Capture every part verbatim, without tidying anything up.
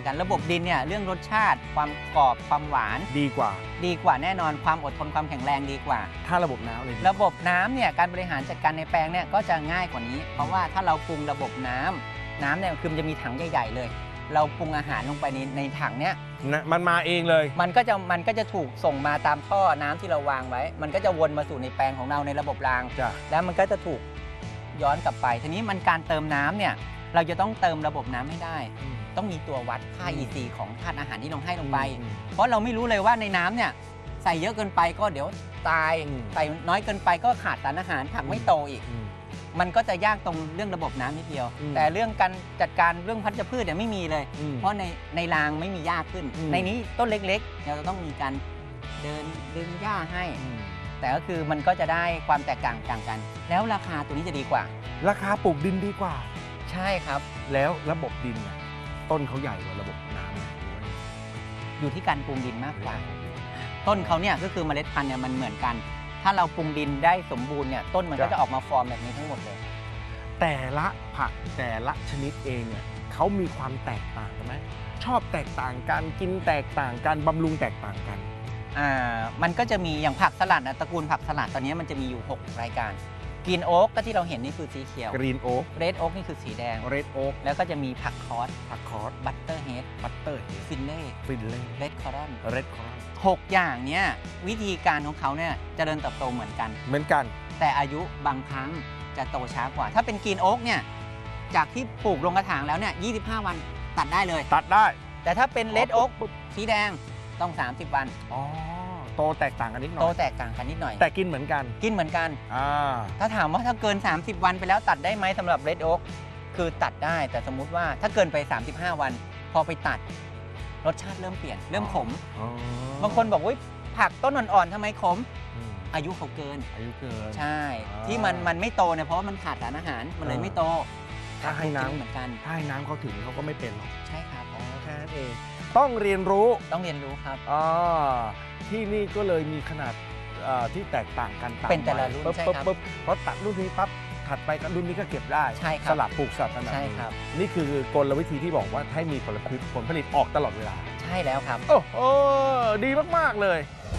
กัน ระบบดินเนี่ยเรื่องรสชาติความกรอบความหวานดีกว่าดีกว่าแน่นอนความอดทนความแข็งแรงดีกว่าถ้าระบบน้ำเลยระบบน้ำเนี่ยการบริหารจัดการในแปลงเนี่ยก็จะง่ายกว่านี้เพราะว่าถ้าเราปรุงระบบน้ำน้ำเนี่ยคือมันจะมีถังใหญ่ๆเลยเราปรุงอาหารลงไปในในถังเนี้ยมันมาเองเลยมันก็จะมันก็จะถูกส่งมาตามท่อน้ำที่เราวางไว้มันก็จะวนมาสู่ในแปลงของเราในระบบรางแล้วมันก็จะถูกย้อนกลับไปทีนี้มันการเติมน้ำเนี่ยเราจะต้องเติมระบบน้ำให้ได้ต้องมีตัววัดค่า อี ซี ของธาตุอาหารที่เราให้ลงไปเพราะเราไม่รู้เลยว่าในน้ำเนี่ยใส่เยอะเกินไปก็เดี๋ยวตายใส่น้อยเกินไปก็ขาดสารอาหารผักไม่โตอีกมันก็จะยากตรงเรื่องระบบน้ำนิดเดียวแต่เรื่องการจัดการเรื่องพันธุ์พืชเนี่ยไม่มีเลยเพราะในในรางไม่มีหญ้าขึ้นในนี้ต้นเล็กๆเราจะต้องมีการเดินดึงหญ้าให้แต่ก็คือมันก็จะได้ความแตกต่างต่างกันแล้วราคาตัวนี้จะดีกว่าราคาปลูกดินดีกว่าใช่ครับแล้วระบบดินต้นเขาใหญ่กว่าระบบน้ำอยู่ที่การปรุงดินมากกว่าต้นเขาเนี่ยก็คือเมล็ดพันธุ์เนี่ยมันเหมือนกันถ้าเราปรุงดินได้สมบูรณ์เนี่ยต้นมันก็จะออกมาฟอร์มแบบนี้ทั้งหมดเลยแต่ละผักแต่ละชนิดเองเนี่ยเขามีความแตกต่างกันไหมชอบแตกต่างกันกินแตกต่างกันบำรุงแตกต่างกันอ่ามันก็จะมีอย่างผักสลัดนะตระกูลผักสลัดตอนนี้มันจะมีอยู่หกรายการกรีนโอ๊กก็ที่เราเห็นนี่คือสีเขียวกรีนโอ๊กเรดโอ๊กนี่คือสีแดงเรดโอ๊กแล้วก็จะมีผักคอสผักคอสบัตเตอร์เฮดบัตเตอร์ฟินเล่ฟินเล่เรดคอรอนเรดคอรอนหกอย่างเนี้ยวิธีการของเขาเนี่ยเจริญเติบโตเหมือนกันเหมือนกันแต่อายุบางครั้งจะโตช้ากว่าถ้าเป็นกรีนโอ๊กเนี่ยจากที่ปลูกลงกระถางแล้วเนี่ยยี่สิบห้าวันตัดได้เลยตัดได้แต่ถ้าเป็นเรดโอ๊กสีแดงต้องสามสิบวันอ๋อโตแตกต่างกันนิดหน่อยโตแตกต่างกันนิดหน่อยแต่กินเหมือนกันกินเหมือนกันอ่าถ้าถามว่าถ้าเกินสามสิบวันไปแล้วตัดได้ไหมสำหรับเรดโอ๊กคือตัดได้แต่สมมุติว่าถ้าเกินไปสามสิบห้าวันพอไปตัดรสชาติเริ่มเปลี่ยนเริ่มขมบางคนบอกว่าผักต้นอ่อนๆทำไมขมอายุเขาเกินอายุเกินใช่ที่มันมันไม่โตเนี่ยเพราะว่ามันขาดสารอาหารมันเลยไม่โตถ้าให้น้ำเหมือนกันถ้าให้น้ำเขาถึงเขาก็ไม่เป็นหรอกใช่ครับอ๋อแค่นั้นเองต้องเรียนรู้ต้องเรียนรู้ครับอ๋อที่นี่ก็เลยมีขนาดที่แตกต่างกันเป็นแต่ละรุ่นใช่ครับเพราะตัดรุ่นนี้ปั๊บถัดไปรุ่นนี้ก็เก็บได้ใช่ครับสลับปลูกสลับกันใช่ครับนี่คือกลวิธีที่บอกว่าให้มีผลผลิตผลผลิตออกตลอดเวลาใช่แล้วครับโอ้โหดีมากๆเลย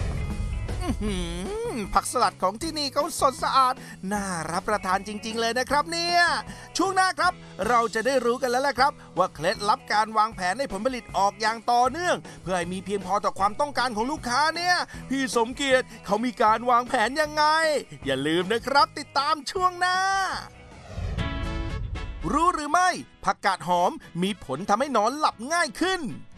ผักสลัดของที่นี่เขาสดสะอาดน่ารับประทานจริงๆเลยนะครับเนี่ยช่วงหน้าครับเราจะได้รู้กันแล้วแหละครับว่าเคล็ดลับการวางแผนให้ผลผลิตออกอย่างต่อเนื่องเพื่อให้มีเพียงพอต่อความต้องการของลูกค้าเนี่ยพี่สมเกียรติเขามีการวางแผนยังไงอย่าลืมนะครับติดตามช่วงหน้ารู้หรือไม่ผักกาดหอมมีผลทำให้นอนหลับง่ายขึ้น